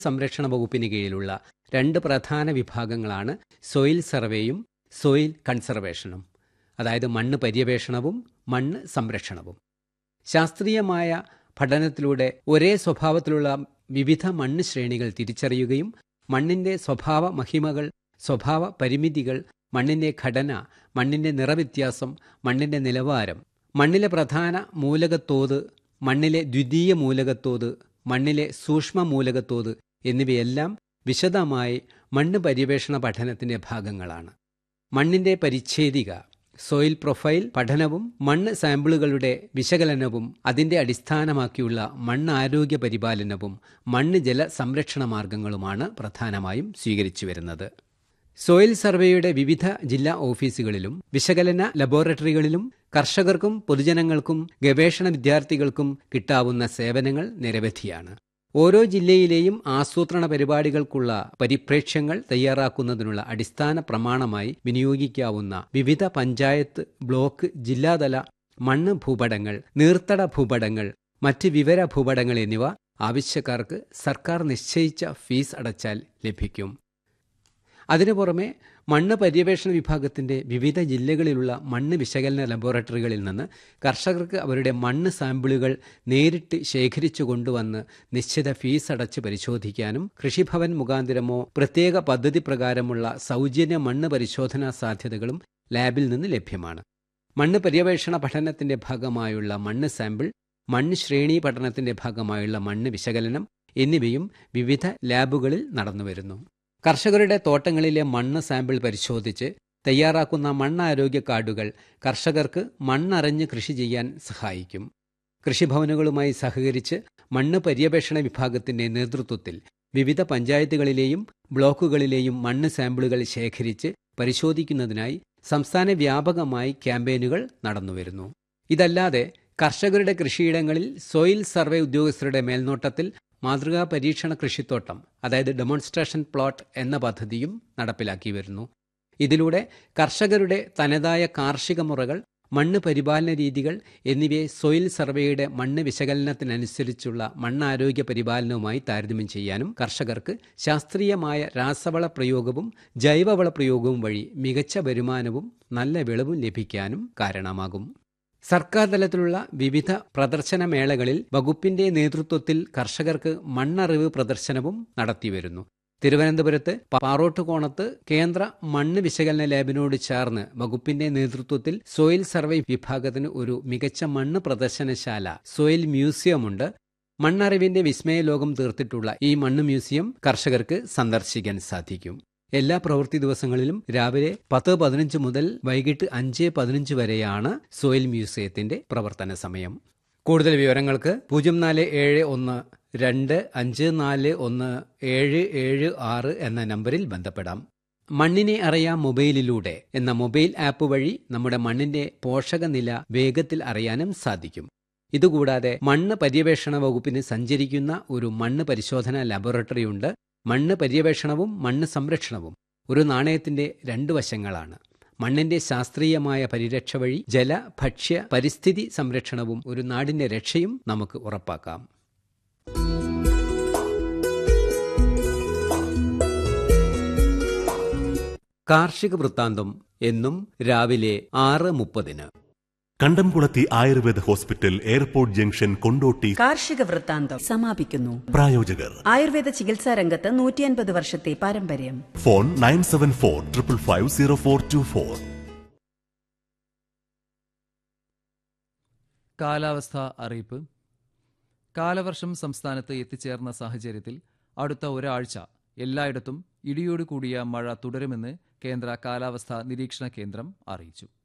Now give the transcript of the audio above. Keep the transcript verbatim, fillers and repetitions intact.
സംരക്ഷണ വകുപ്പിന് കീഴിലുള്ള രണ്ട് പ്രധാന വിഭാഗങ്ങളാണ് സോയിൽ സർവേയും സോയിൽ കൺസർവേഷനും, അതായത് മണ്ണ് പര്യവേഷണവും മണ്ണ് സംരക്ഷണവും. ശാസ്ത്രീയമായ പഠനത്തിലൂടെ ഒരേ സ്വഭാവത്തിലുള്ള വിവിധ മണ്ണ് ശ്രേണികൾ തിരിച്ചറിയുകയും മണ്ണിന്റെ സ്വഭാവ മഹിമകൾ, സ്വഭാവ പരിമിതികൾ, മണ്ണിന്റെ ഘടന, മണ്ണിന്റെ നിറവ്യത്യാസം, മണ്ണിന്റെ നിലവാരം, മണ്ണിലെ പ്രധാന മൂലകത്തോത്, മണ്ണിലെ ദ്വിതീയ മൂലകത്തോത്, മണ്ണിലെ സൂക്ഷ്മ മൂലകത്തോത് എന്നിവയെല്ലാം വിശദമായി മണ്ണ് പര്യവേഷണ പഠനത്തിന്റെ ഭാഗങ്ങളാണ്. മണ്ണിന്റെ പരിച്ഛേദിക, സോയിൽ പ്രൊഫൈൽ പഠനവും മണ്ണ് സാമ്പിളുകളുടെ വിശകലനവും അതിന്റെ അടിസ്ഥാനമാക്കിയുള്ള മണ്ണ് ആരോഗ്യ പരിപാലനവും മണ്ണ് ജല സംരക്ഷണ മാർഗങ്ങളുമാണ് പ്രധാനമായും സ്വീകരിച്ചു വരുന്നത്. സോയിൽ സർവേയുടെ വിവിധ ജില്ലാ ഓഫീസുകളിലും വിശകലന ലബോറട്ടറികളിലും കർഷകർക്കും പൊതുജനങ്ങൾക്കും ഗവേഷണ വിദ്യാർത്ഥികൾക്കും കിട്ടാവുന്ന സേവനങ്ങൾ നിരവധിയാണ്. ഓരോ ജില്ലയിലെയും ആസൂത്രണ പരിപാടികൾക്കുള്ള പരിപ്രേക്ഷ്യങ്ങൾ തയ്യാറാക്കുന്നതിനുള്ള അടിസ്ഥാന പ്രമാണമായി വിനിയോഗിക്കാവുന്ന വിവിധ പഞ്ചായത്ത്, ബ്ലോക്ക്, ജില്ലാതല മണ്ണ് ഭൂപടങ്ങൾ, നീർത്തട ഭൂപടങ്ങൾ, മറ്റ് വിവര ഭൂപടങ്ങൾ എന്നിവ ആവശ്യക്കാർക്ക് സർക്കാർ നിശ്ചയിച്ച ഫീസ് അടച്ചാൽ ലഭിക്കും. അതിനു പുറമെ മണ്ണ് പര്യവേഷണ വിഭാഗത്തിന്റെ വിവിധ ജില്ലകളിലുള്ള മണ്ണ് വിശകലന ലബോറട്ടറികളിൽ നിന്ന് കർഷകർക്ക് അവരുടെ മണ്ണ് സാമ്പിളുകൾ നേരിട്ട് ശേഖരിച്ചു കൊണ്ടുവന്ന് നിശ്ചിത ഫീസ് അടച്ച് പരിശോധിക്കാനും കൃഷിഭവൻ മുഖാന്തരമോ പ്രത്യേക പദ്ധതി പ്രകാരമുള്ള സൗജന്യ മണ്ണ് പരിശോധനാ സാധ്യതകളും ലാബിൽ നിന്ന് ലഭ്യമാണ്. മണ്ണ് പര്യവേഷണ പഠനത്തിന്റെ ഭാഗമായുള്ള മണ്ണ് സാമ്പിൾ, മണ്ണ് ശ്രേണി പഠനത്തിന്റെ ഭാഗമായുള്ള മണ്ണ് വിശകലനം എന്നിവയും വിവിധ ലാബുകളിൽ നടന്നുവരുന്നു. കർഷകരുടെ തോട്ടങ്ങളിലെ മണ്ണ് സാമ്പിൾ പരിശോധിച്ച് തയ്യാറാക്കുന്ന മണ്ണാരോഗ്യ കാർഡുകൾ കർഷകർക്ക് മണ്ണറിഞ്ഞ് കൃഷി ചെയ്യാൻ സഹായിക്കും. കൃഷിഭവനുകളുമായി സഹകരിച്ച് മണ്ണ് പര്യവേഷണ വിഭാഗത്തിന്റെ നേതൃത്വത്തിൽ വിവിധ പഞ്ചായത്തുകളിലെയും ബ്ലോക്കുകളിലെയും മണ്ണ് സാമ്പിളുകൾ ശേഖരിച്ച് പരിശോധിക്കുന്നതിനായി സംസ്ഥാന വ്യാപകമായി ക്യാമ്പയിനുകൾ നടന്നുവരുന്നു. ഇതല്ലാതെ കർഷകരുടെ കൃഷിയിടങ്ങളിൽ സോയിൽ സർവേ ഉദ്യോഗസ്ഥരുടെ മേൽനോട്ടത്തിൽ മാതൃകാ പരീക്ഷണ കൃഷിത്തോട്ടം, അതായത് ഡെമോൺസ്ട്രേഷൻ പ്ലോട്ട് എന്ന പദ്ധതിയും നടപ്പിലാക്കി വരുന്നു. ഇതിലൂടെ കർഷകരുടെ തനതായ കാർഷിക മുറകൾ, മണ്ണ് പരിപാലന രീതികൾ എന്നിവയെ സോയിൽ സർവേയുടെ മണ്ണ് വിശകലനത്തിനനുസരിച്ചുള്ള മണ്ണാരോഗ്യ പരിപാലനവുമായി താരതമ്യം ചെയ്യാനും കർഷകർക്ക് ശാസ്ത്രീയമായ രാസവള പ്രയോഗവും ജൈവവള പ്രയോഗവും വഴി മികച്ച വരുമാനവും നല്ല വിളവും ലഭിക്കാനും കാരണമാകും. സർക്കാർ തലത്തിലുള്ള വിവിധ പ്രദർശന മേളകളിൽ വകുപ്പിന്റെ നേതൃത്വത്തിൽ കർഷകർക്ക് മണ്ണറിവ് പ്രദർശനവും നടത്തിവരുന്നു. തിരുവനന്തപുരത്ത് പാറോട്ടുകോണത്ത് കേന്ദ്ര മണ്ണ് വിശകലന ലാബിനോട് ചേർന്ന് വകുപ്പിന്റെ നേതൃത്വത്തിൽ സോയിൽ സർവേ വിഭാഗത്തിന് ഒരു മികച്ച മണ്ണ് പ്രദർശനശാല, സോയിൽ മ്യൂസിയമുണ്ട്. മണ്ണറിവിന്റെ വിസ്മയലോകം തീർത്തിട്ടുള്ള ഈ മണ്ണ് മ്യൂസിയം കർഷകർക്ക് സന്ദർശിക്കാൻ സാധിക്കും. എല്ലാ പ്രവൃത്തി ദിവസങ്ങളിലും രാവിലെ പത്ത് പതിനഞ്ച് മുതൽ വൈകിട്ട് അഞ്ച് പതിനഞ്ച് വരെയാണ് സോയിൽ മ്യൂസിയത്തിന്റെ പ്രവർത്തന സമയം. കൂടുതൽ വിവരങ്ങൾക്ക് പൂജ്യം നാല് ഏഴ് ഒന്ന് രണ്ട് അഞ്ച് നാല് ഒന്ന് ഏഴ് ഏഴ് ആറ് എന്ന നമ്പറിൽ ബന്ധപ്പെടാം. മണ്ണിനെ അറിയാം മൊബൈലിലൂടെ എന്ന മൊബൈൽ ആപ്പ് വഴി നമ്മുടെ മണ്ണിന്റെ പോഷകനില വേഗത്തിൽ അറിയാനും സാധിക്കും. ഇതുകൂടാതെ മണ്ണ് പര്യവേഷണ വകുപ്പിന് സഞ്ചരിക്കുന്ന ഒരു മണ്ണ് പരിശോധനാ ലബോറട്ടറിയുണ്ട്. മണ്ണ് പര്യവേഷണവും മണ്ണ് സംരക്ഷണവും ഒരു നാണയത്തിന്റെ രണ്ടു വശങ്ങളാണ്. മണ്ണിന്റെ ശാസ്ത്രീയമായ പരിരക്ഷ വഴി ജല, ഭക്ഷ്യ, പരിസ്ഥിതി സംരക്ഷണവും ഒരു നാടിന്റെ രക്ഷയും നമുക്ക് ഉറപ്പാക്കാം. കാർഷിക വൃത്താന്തം എന്നും രാവിലെ ആറ് മുപ്പതിന്. കണ്ടംകുളത്തി Ayurveda hospital, airport junction, Kondotty. കാർഷിക വൃത്താന്തം സമാപിക്കുന്നു. പ്രായോജകർ ആയുർവേദ ചികിത്സാ രംഗത്ത് നൂറ്റിയൻപത് വർഷത്തെ പാരമ്പര്യം. Phone nine seven four triple five zero four to four. കാലാവസ്ഥ അറിയിപ്പ്. കാലവർഷം സംസ്ഥാനത്ത് എത്തിച്ചേർന്ന സാഹചര്യത്തിൽ അടുത്ത ഒരാഴ്ച എല്ലായിടത്തും ഇടിയോട് കൂടിയ മഴ തുടരുമെന്ന് കേന്ദ്ര കാലാവസ്ഥാ നിരീക്ഷണ കേന്ദ്രം അറിയിച്ചു.